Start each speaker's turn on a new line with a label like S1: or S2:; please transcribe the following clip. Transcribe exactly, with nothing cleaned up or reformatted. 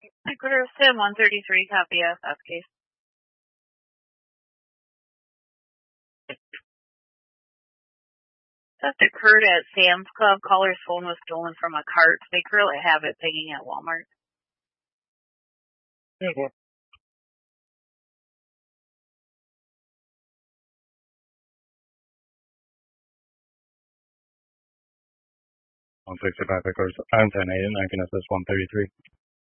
S1: Ecuador Sim one thirty-three, copy F F case. Theft occurred at Sam's Club. Caller's phone was stolen from a cart. They currently have it pinging at Walmart.
S2: Okay. one sixty-five Ecuador, I'm ten eight, and I can assist one thirty-three.